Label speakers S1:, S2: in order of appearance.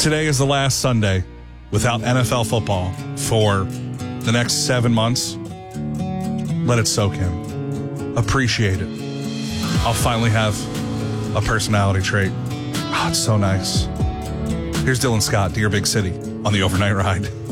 S1: today is the last Sunday without NFL football for the next 7 months. Let it soak in. Appreciate it. I'll finally have a personality trait. Oh, it's so nice. Here's Dylan Scott, Dear Big City, on the Overnight Ride.